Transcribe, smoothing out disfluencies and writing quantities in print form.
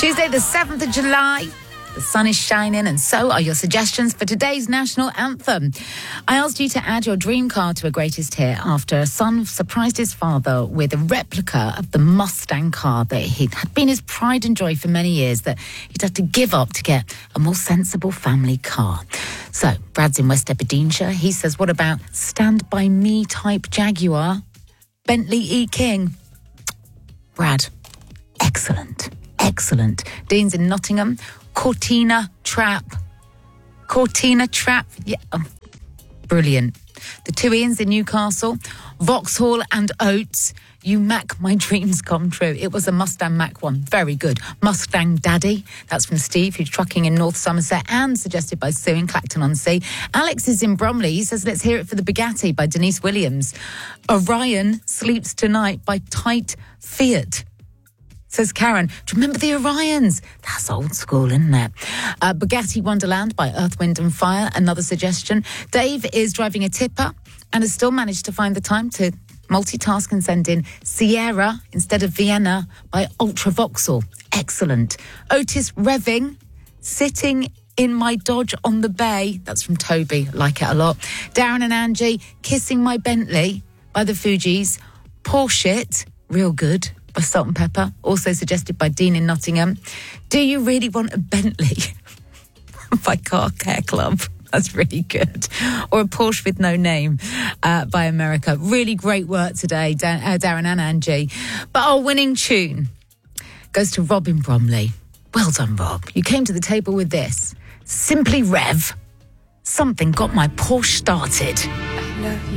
Tuesday, the 7th of July. The sun is shining, and so are your suggestions for today's national anthem. I asked you to add your dream car to a greatest hit after a son surprised his father with a replica of the Mustang car that had been his pride and joy for many years, that he'd had to give up to get a more sensible family car. So, Brad's in West Aberdeenshire. He says, what about Stand By Me type Jaguar? Bentley E. King. Brad, excellent. Dean's in Nottingham. Cortina Trap, yeah, brilliant. The two Ians in Newcastle, Vauxhall and Oates. You Mac, my dreams come true. It was a Mustang Mach 1, very good. Mustang Daddy, that's from Steve, who's trucking in North Somerset, and suggested by Sue in Clacton-on-Sea. Alex is in Bromley. He says, let's hear it for the Bugatti by Denise Williams. Orion Sleeps Tonight by Tight Fiat. Says Karen, do you remember the Orions? That's old school, isn't it? Bugatti Wonderland by Earth, Wind and Fire, another suggestion. Dave is driving a tipper and has still managed to find the time to multitask and send in Sierra instead of Vienna by Ultra Vauxhall. Excellent. Otis revving, Sitting in My Dodge on the Bay. That's from Toby. Like it a lot. Darren and Angie, Kissing My Bentley by the Fugees. Porsche, real good, by Salt and Pepper, also suggested by Dean in Nottingham. Do You Really Want a Bentley? by Car Care Club. That's really good. Or a Porsche with No Name by America. Really great work today, Darren and Angie. But our winning tune goes to Rob in Bromley. Well done, Rob. You came to the table with this. Simply Rev. Something got my Porsche started. I love you.